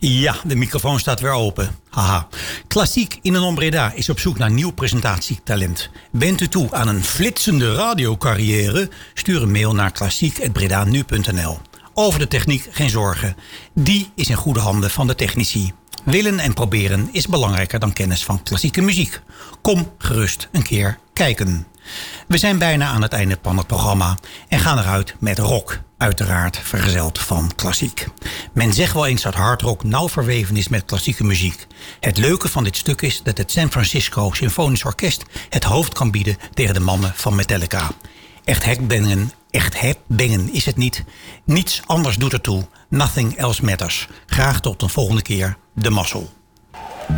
Ja, de microfoon staat weer open. Haha. Klassiek in een Breda is op zoek naar nieuw presentatietalent. Bent u toe aan een flitsende radiocarrière? Stuur een mail naar klassiek@bredanu.nl. Over de techniek geen zorgen. Die is in goede handen van de technici. Willen en proberen is belangrijker dan kennis van klassieke muziek. Kom gerust een keer kijken. We zijn bijna aan het einde van het programma en gaan eruit met rock. Uiteraard vergezeld van klassiek. Men zegt wel eens dat hardrock nauw verweven is met klassieke muziek. Het leuke van dit stuk is dat het San Francisco Symphonisch Orkest het hoofd kan bieden tegen de mannen van Metallica. Echt headbangen is het niet. Niets anders doet ertoe. Nothing else matters. Graag tot een volgende keer. De Mazzel.